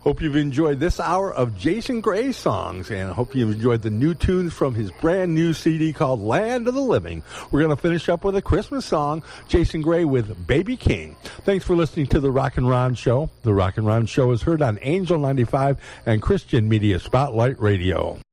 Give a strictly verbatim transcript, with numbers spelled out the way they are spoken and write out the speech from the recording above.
Hope you've enjoyed this hour of Jason Gray songs, and I hope you've enjoyed the new tunes from his brand new C D called Land of the Living. We're going to finish up with a Christmas song, Jason Gray with Baby King. Thanks for listening to the Rock and Ron Show. The Rock and Ron Show is heard on Angel ninety-five and Christian Media Spotlight Radio.